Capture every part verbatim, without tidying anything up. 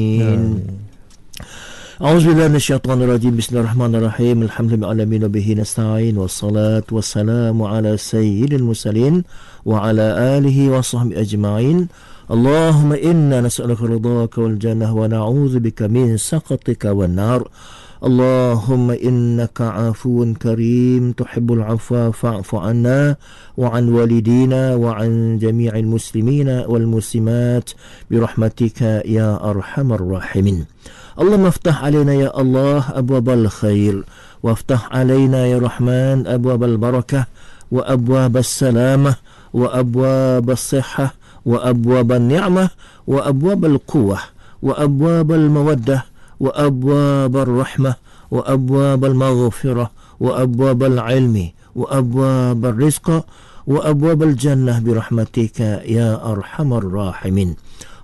A'udzu billahi minasyaitonir rajim. Bismillahirrahmanirrahim. Alhamdulillahi alamin wa bihi nasta'in wassalatu wassalamu ala sayyidil mursalin wa ala alihi wa sahbihi ajma'in. Allahumma inna nas'aluka ridhaka wal jannah wa na'udzu bika min sakhatika wan nar. Allahumma innaka 'afuwun karim tuhibbul 'afwa fa'fu 'anna wa 'an walidina wa 'an jami'il muslimina wal muslimat bi rahmatika ya arhamar rahimin. اللهم افتح علينا يا الله أبواب الخير وافتح علينا يا رحمن أبواب البركة وأبواب السلامة وأبواب الصحة وأبواب النعمة وأبواب القوة وأبواب المودة وأبواب الرحمة وأبواب المغفرة وأبواب العلم وأبواب الرزق وأبواب الجنة برحمتك يا أرحم الراحمين.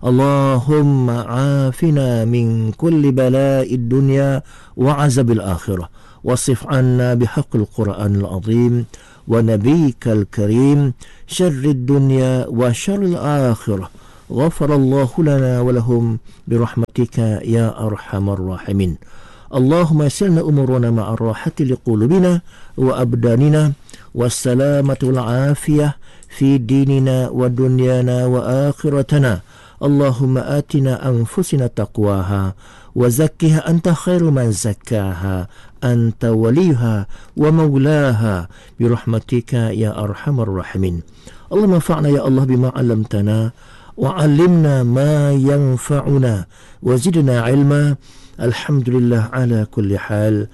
اللهم عافنا من كل بلاء الدنيا وعذاب الآخرة واصف عنا بحق القرآن العظيم ونبيك الكريم شر الدنيا وشر الآخرة غفر الله لنا ولهم برحمتك يا أرحم الراحمين. اللهم يسرنا أمورنا مع الراحة لقلوبنا وأبداننا والسلامة والعافية في ديننا ودنيانا وآخرتنا. اللهم آتنا أنفسنا تقواها وزكها أنت خير من زكاها أنت وليها ومولاها برحمتك يا أرحم الراحمين. اللهم انفعنا يا الله بما علمتنا وعلمنا ما ينفعنا وزدنا علما. الحمد لله على كل حال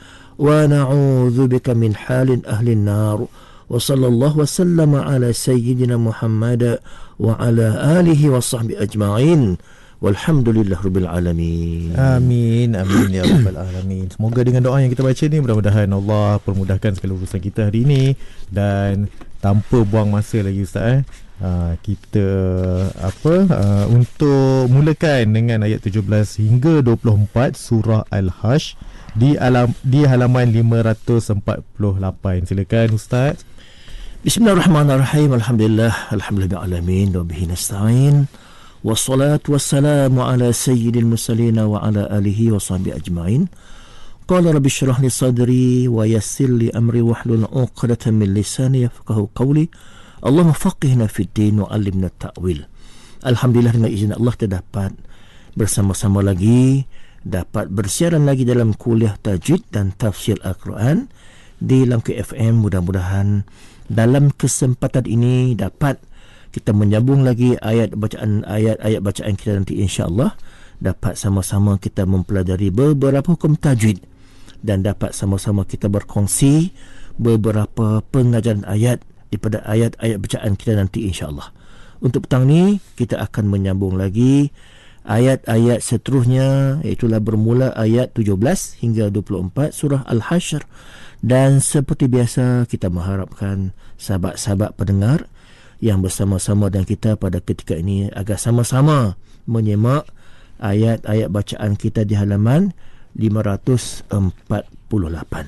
ونعوذ بك من حال أهل النار. وصلى الله وسلم على سيدنا محمد وعلى آله وصحبه أجمعين walhamdulillah rabbil alamin. Amin, amin ya rabbal alamin. Semoga dengan doa yang kita baca ni mudah-mudahan Allah permudahkan segala urusan kita hari ini. Dan tanpa buang masa lagi Ustaz eh, uh, kita apa uh, untuk mulakan dengan ayat tujuh belas hingga dua puluh empat surah Al-Hajj di alam di halaman lima ratus empat puluh lapan. Silakan Ustaz. Bismillahirrahmanirrahim. Alhamdulillah, alhamdulillah alamin wa bihi nasta'in. Wassalatu wassalamu ala sayyidil mursalin wa ala alihi wa sahbihi ajma'in. Qala rabbi shrah li sadri wa yassir li amri wahlul 'uqdatam min lisani yafqahu qawli. Allahumma faqihna fid din wa 'allimna at-ta'wil. Alhamdulillah, dengan izin Allah kita dapat bersama-sama lagi, dapat bersiaran lagi dalam kuliah tajwid dan tafsir Al-Quran di Langkah F M. Mudah-mudahan dalam kesempatan ini dapat kita menyambung lagi ayat bacaan ayat-ayat bacaan kita nanti, insya-Allah dapat sama-sama kita mempelajari beberapa hukum tajwid dan dapat sama-sama kita berkongsi beberapa pengajaran ayat daripada ayat-ayat bacaan kita nanti, insya-Allah. Untuk petang ni kita akan menyambung lagi ayat-ayat seterusnya, iaitu bermula ayat tujuh belas hingga dua puluh empat surah Al-Hasyr. Dan seperti biasa kita mengharapkan sahabat-sahabat pendengar yang bersama-sama dengan kita pada ketika ini agar sama-sama menyimak ayat-ayat bacaan kita di halaman lima ratus empat puluh lapan.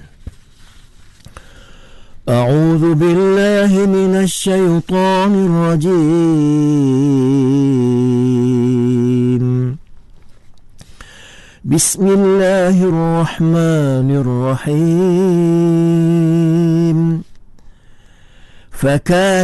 A'udzu billahi minasy syaithanir rajim. Bismillahirrahmanirrahim. Fakana